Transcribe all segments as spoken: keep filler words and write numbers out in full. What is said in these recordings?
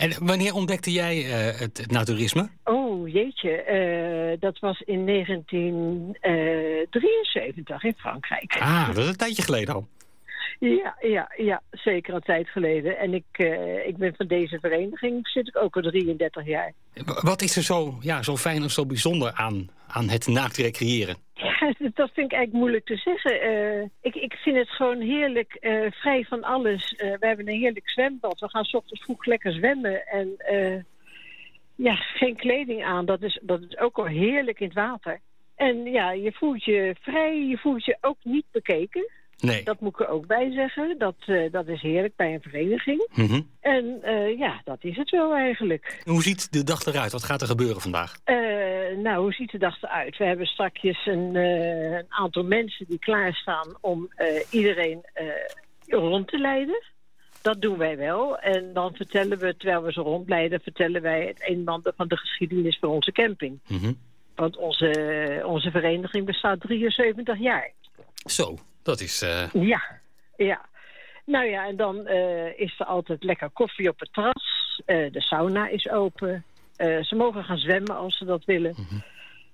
En wanneer ontdekte jij uh, het, het naturisme? Oh, jeetje. Uh, dat was in negentien drieënzeventig in Frankrijk. Ah, dat is een tijdje geleden al. Ja, ja, ja, zeker een tijd geleden. En ik, uh, ik ben van deze vereniging, zit ik ook al drieëndertig jaar. Wat is er zo, ja, zo fijn of zo bijzonder aan, aan het naakt recreëren? Ja, dat vind ik eigenlijk moeilijk te zeggen. Uh, ik, ik vind het gewoon heerlijk, uh, vrij van alles. Uh, we hebben een heerlijk zwembad. We gaan 's ochtends vroeg lekker zwemmen. En uh, ja, geen kleding aan. Dat is, dat is ook al heerlijk in het water. En ja, je voelt je vrij. Je voelt je ook niet bekeken. Nee. Dat moet ik er ook bij zeggen. Dat, uh, dat is heerlijk bij een vereniging. Mm-hmm. En uh, ja, dat is het wel eigenlijk. Hoe ziet de dag eruit? Wat gaat er gebeuren vandaag? Uh, nou, hoe ziet de dag eruit? We hebben straks een, uh, een aantal mensen die klaarstaan om uh, iedereen uh, rond te leiden. Dat doen wij wel. En dan vertellen we, terwijl we ze rondleiden, vertellen wij het een en ander van de geschiedenis van onze camping. Mm-hmm. Want onze, onze vereniging bestaat drieënzeventig jaar. Zo. Dat is... Uh... Ja, ja. Nou ja, en dan uh, is er altijd lekker koffie op het terras. Uh, de sauna is open. Uh, ze mogen gaan zwemmen als ze dat willen. Mm-hmm.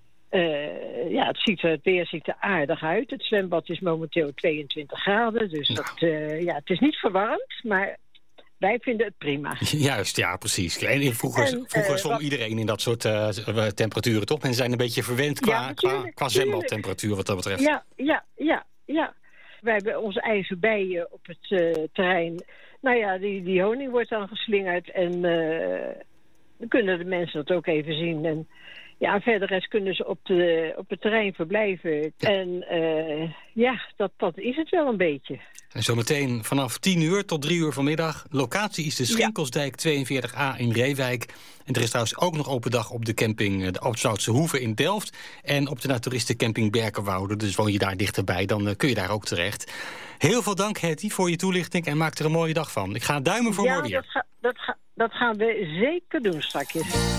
Uh, ja, het, ziet er, het weer ziet er aardig uit. Het zwembad is momenteel tweeëntwintig graden. Dus nou. dat, uh, ja, het is niet verwarmd, maar wij vinden het prima. Juist, ja, precies. En vroeger, en, vroeger uh, zwom wat... iedereen in dat soort uh, temperaturen, toch? Mensen zijn een beetje verwend qua, ja, qua, qua zwembadtemperatuur wat dat betreft. Ja, ja, ja, ja. Wij hebben onze eigen bijen op het uh, terrein. Nou ja, die, die honing wordt dan geslingerd. En uh, dan kunnen de mensen dat ook even zien. En ja, verder rest kunnen ze op, de, op het terrein verblijven. Ja. En uh, ja, dat, dat is het wel een beetje. En zometeen vanaf tien uur tot drie uur vanmiddag. Locatie is de Schinkelsdijk tweeënveertig A in Reewijk. En er is trouwens ook nog open dag op de camping de Oud-Zoutse Hoeve in Delft. En op de naturistencamping Berkenwoude. Dus woon je daar dichterbij, dan uh, kun je daar ook terecht. Heel veel dank, Hetty, voor je toelichting en maak er een mooie dag van. Ik ga duimen voor ja, mooi weer. Dat, ga, dat, ga, dat gaan we zeker doen straks.